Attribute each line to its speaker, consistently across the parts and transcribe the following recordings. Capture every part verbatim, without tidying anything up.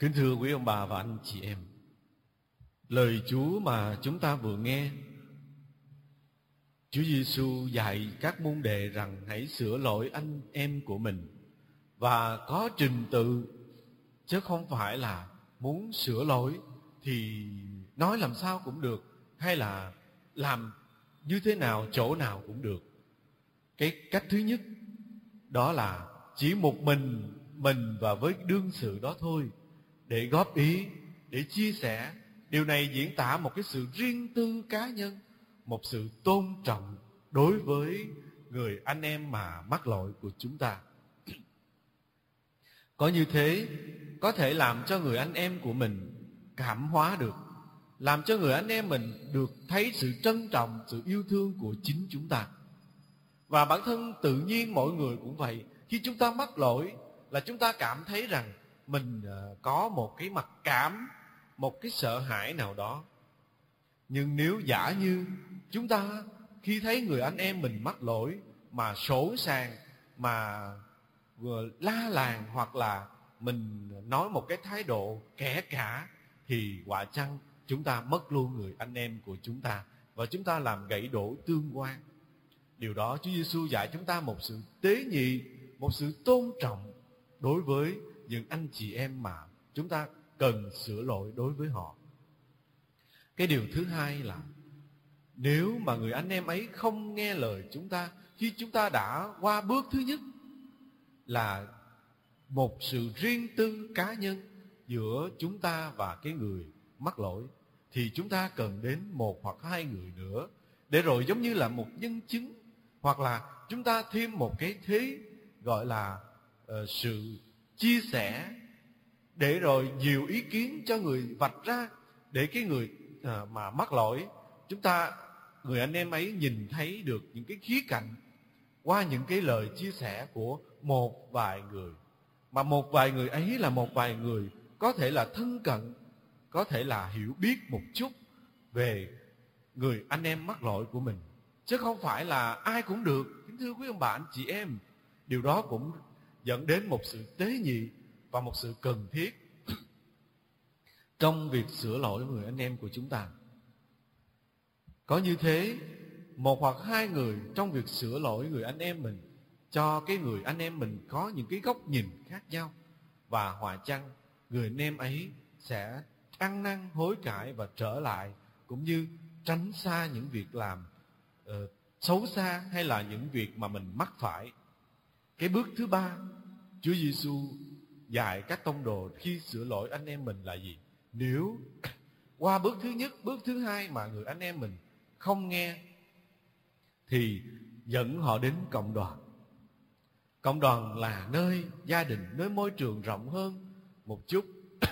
Speaker 1: Kính thưa quý ông bà và anh chị em, lời Chúa mà chúng ta vừa nghe, Chúa Giêsu dạy các môn đệ rằng hãy sửa lỗi anh em của mình và có trình tự, chứ không phải là muốn sửa lỗi thì nói làm sao cũng được, hay là làm như thế nào chỗ nào cũng được. Cái cách thứ nhất đó là chỉ một mình mình và với đương sự đó thôi, để góp ý, để chia sẻ. Điều này diễn tả một cái sự riêng tư cá nhân, một sự tôn trọng đối với người anh em mà mắc lỗi của chúng ta. Có như thế có thể làm cho người anh em của mình cảm hóa được, làm cho người anh em mình được thấy sự trân trọng, sự yêu thương của chính chúng ta. Và bản thân tự nhiên mỗi người cũng vậy. Khi chúng ta mắc lỗi là chúng ta cảm thấy rằng mình có một cái mặc cảm, một cái sợ hãi nào đó. Nhưng nếu giả như chúng ta khi thấy người anh em mình mắc lỗi mà sỗ sàng, mà vừa la làng, hoặc là mình nói một cái thái độ kẻ cả, thì quả chăng chúng ta mất luôn người anh em của chúng ta, và chúng ta làm gãy đổ tương quan. Điều đó Chúa Giêsu dạy chúng ta một sự tế nhị, một sự tôn trọng đối với những anh chị em mà chúng ta cần sửa lỗi đối với họ. Cái điều thứ hai là nếu mà người anh em ấy không nghe lời chúng ta khi chúng ta đã qua bước thứ nhất là một sự riêng tư cá nhân giữa chúng ta và cái người mắc lỗi, thì chúng ta cần đến một hoặc hai người nữa, để rồi giống như là một nhân chứng, hoặc là chúng ta thêm một cái thế gọi là uh, sự chia sẻ, để rồi nhiều ý kiến cho người vạch ra, để cái người uh, mà mắc lỗi, chúng ta, người anh em ấy nhìn thấy được những cái khía cạnh qua những cái lời chia sẻ của một vài người. Mà một vài người ấy là một vài người có thể là thân cận, có thể là hiểu biết một chút về người anh em mắc lỗi của mình, chứ không phải là ai cũng được. Kính thưa quý ông bà anh chị em, điều đó cũng dẫn đến một sự tế nhị và một sự cần thiết trong việc sửa lỗi người anh em của chúng ta. Có như thế, một hoặc hai người trong việc sửa lỗi người anh em mình, cho cái người anh em mình có những cái góc nhìn khác nhau, và hòa chăng người anh em ấy sẽ ăn năn hối cải và trở lại, cũng như tránh xa những việc làm uh, xấu xa, hay là những việc mà mình mắc phải. Cái bước thứ ba Chúa Giêsu dạy các tông đồ khi sửa lỗi anh em mình là gì? Nếu qua bước thứ nhất, bước thứ hai mà người anh em mình không nghe, thì dẫn họ đến cộng đoàn. Cộng đoàn là nơi gia đình, nơi môi trường rộng hơn một chút,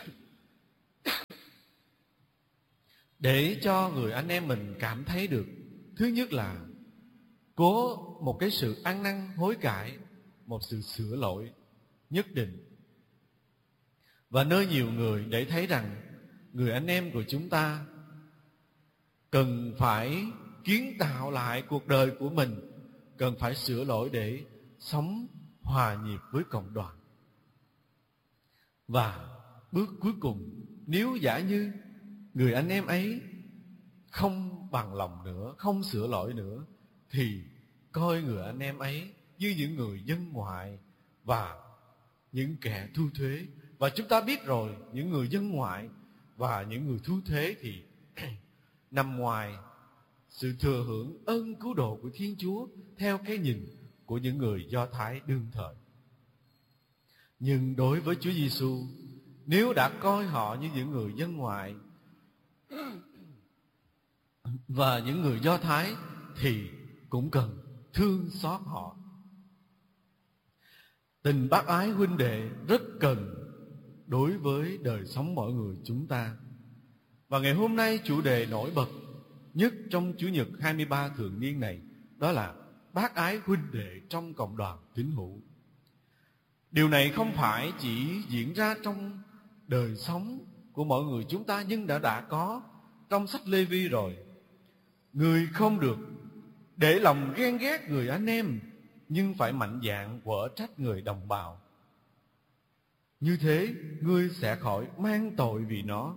Speaker 1: để cho người anh em mình cảm thấy được, thứ nhất là có một cái sự ăn năn hối cải, một sự sửa lỗi nhất định. Và nơi nhiều người để thấy rằng người anh em của chúng ta cần phải kiến tạo lại cuộc đời của mình, cần phải sửa lỗi để sống hòa nhịp với cộng đoàn. Và bước cuối cùng, nếu giả như người anh em ấy không bằng lòng nữa, không sửa lỗi nữa, thì coi người anh em ấy như những người dân ngoại và những kẻ thu thuế. Và chúng ta biết rồi, những người dân ngoại và những người thu thuế thì nằm ngoài sự thừa hưởng ơn cứu độ của Thiên Chúa theo cái nhìn của những người Do Thái đương thời. Nhưng đối với Chúa Giêsu, nếu đã coi họ như những người dân ngoại và những người Do Thái, thì cũng cần thương xót họ. Tình bác ái huynh đệ rất cần đối với đời sống mọi người chúng ta. Và ngày hôm nay chủ đề nổi bật nhất trong Chủ nhật hai mươi ba thường niên này, đó là bác ái huynh đệ trong cộng đoàn tín hữu. Điều này không phải chỉ diễn ra trong đời sống của mọi người chúng ta, nhưng đã đã có trong sách Lê-vi rồi. Người không được để lòng ghen ghét người anh em, nhưng phải mạnh dạn quở trách người đồng bào. Như thế ngươi sẽ khỏi mang tội vì nó.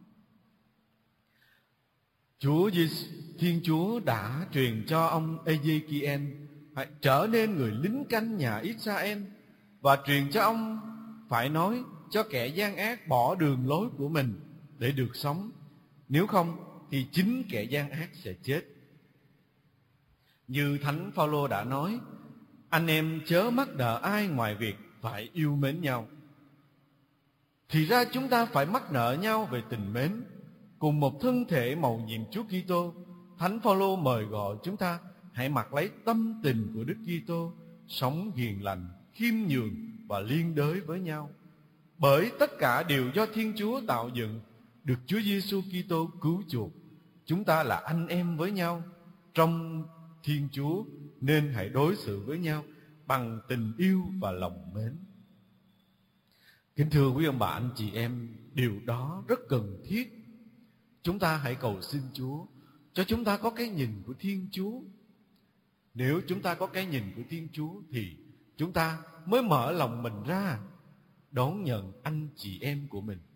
Speaker 1: Chúa Giêsu, Thiên Chúa đã truyền cho ông Ê-giê-ki-en phải trở nên người lính canh nhà Israel, và truyền cho ông phải nói cho kẻ gian ác bỏ đường lối của mình để được sống, nếu không thì chính kẻ gian ác sẽ chết. Như Thánh Phao-lô đã nói, anh em chớ mắc nợ ai ngoài việc phải yêu mến nhau. Thì ra chúng ta phải mắc nợ nhau về tình mến, cùng một thân thể mầu nhiệm Chúa Kitô. Thánh Phao-lô mời gọi chúng ta hãy mặc lấy tâm tình của Đức Kitô, sống hiền lành, khiêm nhường và liên đới với nhau. Bởi tất cả đều do Thiên Chúa tạo dựng, được Chúa Giêsu Kitô cứu chuộc. Chúng ta là anh em với nhau trong Thiên Chúa, nên hãy đối xử với nhau bằng tình yêu và lòng mến. Kính thưa quý ông bà anh chị em, điều đó rất cần thiết. Chúng ta hãy cầu xin Chúa cho chúng ta có cái nhìn của Thiên Chúa. Nếu chúng ta có cái nhìn của Thiên Chúa thì chúng ta mới mở lòng mình ra đón nhận anh chị em của mình.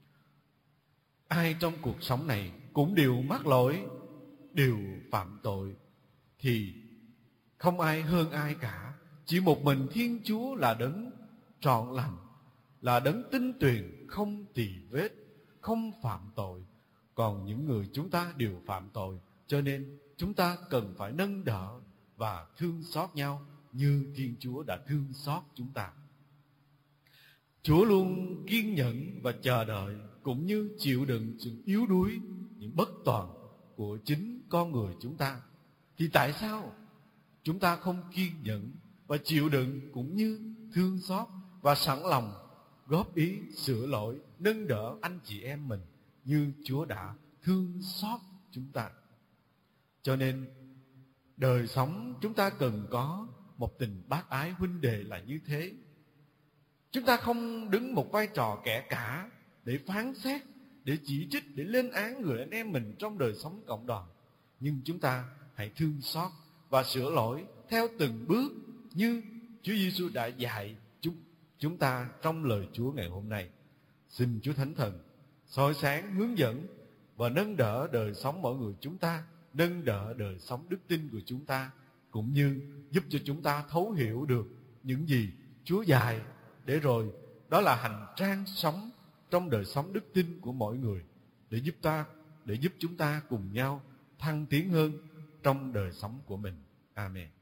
Speaker 1: Ai trong cuộc sống này cũng đều mắc lỗi, đều phạm tội, thì không ai hơn ai cả. Chỉ một mình Thiên Chúa là đấng trọn lành, là đấng tinh tuyền, không tì vết, không phạm tội. Còn những người chúng ta đều phạm tội, cho nên chúng ta cần phải nâng đỡ và thương xót nhau như Thiên Chúa đã thương xót chúng ta. Chúa luôn kiên nhẫn và chờ đợi, cũng như chịu đựng sự yếu đuối, những bất toàn của chính con người chúng ta. Thì tại sao chúng ta không kiên nhẫn và chịu đựng, cũng như thương xót và sẵn lòng góp ý sửa lỗi, nâng đỡ anh chị em mình như Chúa đã thương xót chúng ta? Cho nên đời sống chúng ta cần có một tình bác ái huynh đệ là như thế. Chúng ta không đứng một vai trò kẻ cả để phán xét, để chỉ trích, để lên án người anh em mình trong đời sống cộng đoàn. Nhưng chúng ta hãy thương xót và sửa lỗi theo từng bước như Chúa Giêsu đã dạy chúng, chúng ta trong lời Chúa ngày hôm nay. Xin Chúa Thánh Thần soi sáng, hướng dẫn và nâng đỡ đời sống mỗi người chúng ta, nâng đỡ đời sống đức tin của chúng ta, cũng như giúp cho chúng ta thấu hiểu được những gì Chúa dạy, để rồi đó là hành trang sống trong đời sống đức tin của mỗi người, để giúp ta, để giúp chúng ta cùng nhau thăng tiến hơn trong đời sống của mình. Amen.